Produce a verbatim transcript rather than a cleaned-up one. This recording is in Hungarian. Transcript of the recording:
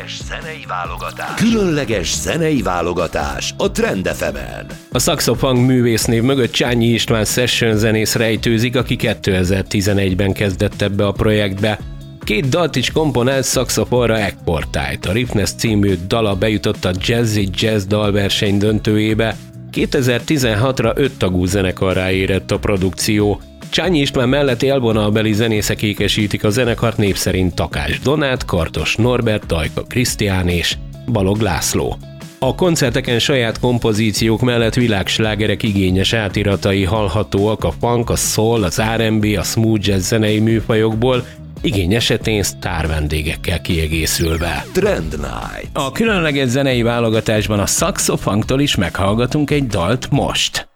Különleges zenei válogatás. Különleges zenei válogatás a Trend ef emen. A Saxofunk művésznév mögött Csányi István session zenész rejtőzik, aki kétezer-tizenegyben kezdett ebbe a projektbe. Két dalt is komponált szaxofonra exportált. A Riffness című dala bejutott a Jazzy Jazz dalverseny döntőjébe. kétezer-tizenhatra öt tagú zenekarrá érett a produkció. Csányi István mellett élvonalbeli zenészek ékesítik a zenekart, név szerint Takás Donát, Kardos Norbert, Tajka Krisztián és Balog László. A koncerteken saját kompozíciók mellett világslágerek igényes átiratai hallhatóak a funk, a soul, az er and bé, a smooth jazz zenei műfajokból, igény esetén sztár vendégekkel kiegészülve. Trend Night. A különleges zenei válogatásban a Saxofunktól is meghallgatunk egy dalt most.